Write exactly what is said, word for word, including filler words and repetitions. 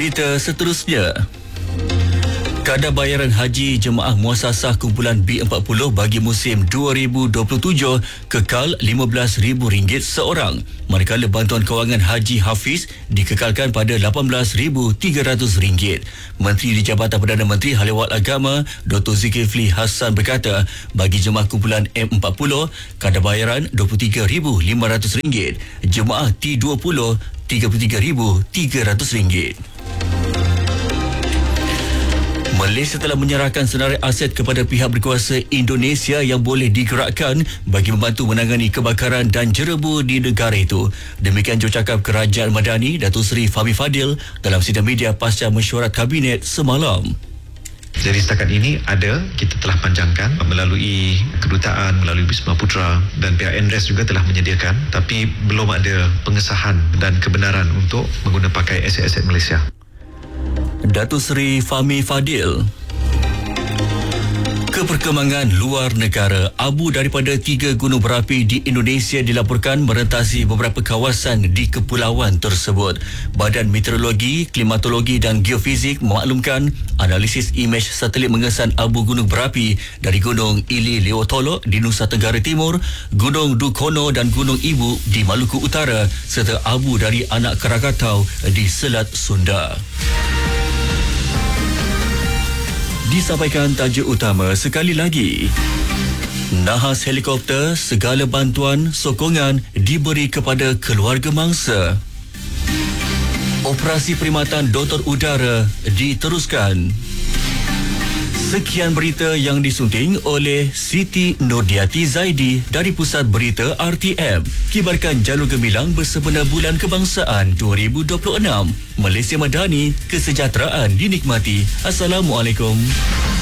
Berita seterusnya. Kadar bayaran haji Jemaah Muasasah Kumpulan B empat puluh bagi musim dua ribu dua puluh tujuh kekal lima belas ribu ringgit seorang, manakala bantuan kewangan Haji Hafiz dikekalkan pada lapan belas ribu tiga ratus ringgit. Menteri di Jabatan Perdana Menteri Haliwal Agama Doktor Zulkifli Hassan berkata, bagi jemaah kumpulan M empat puluh, kadar bayaran dua puluh tiga ribu lima ratus ringgit, jemaah T dua puluh tiga puluh tiga ribu tiga ratus ringgit. Malaysia telah menyerahkan senarai aset kepada pihak berkuasa Indonesia yang boleh digerakkan bagi membantu menangani kebakaran dan jerebu di negara itu. Demikian jurucakap Kerajaan Madani Datuk Seri Fahmi Fadil dalam sidang media pasca mesyuarat Kabinet semalam. Jadi setakat ini ada, kita telah panjangkan melalui kedutaan, melalui Wisma Putra dan pihak N R E S juga telah menyediakan, tapi belum ada pengesahan dan kebenaran untuk mengguna pakai aset-aset Malaysia. Datuk Seri Fahmi Fadil. Keperkembangan luar negara, abu daripada tiga gunung berapi di Indonesia dilaporkan merentasi beberapa kawasan di kepulauan tersebut. Badan Meteorologi, Klimatologi dan Geofizik memaklumkan analisis imej satelit mengesan abu gunung berapi dari Gunung Ili Leotolok di Nusa Tenggara Timur, Gunung Dukono dan Gunung Ibu di Maluku Utara serta abu dari Anak Krakatau di Selat Sunda. Disampaikan tajuk utama sekali lagi. Nahas helikopter, segala bantuan, sokongan diberi kepada keluarga mangsa. Operasi perkhidmatan Doktor Udara diteruskan. Sekian berita yang disunting oleh Siti Nurdiati Zaidi dari Pusat Berita R T M. Kibarkan jalur gemilang bersempena Bulan Kebangsaan dua ribu dua puluh enam. Malaysia Madani, kesejahteraan dinikmati. Assalamualaikum.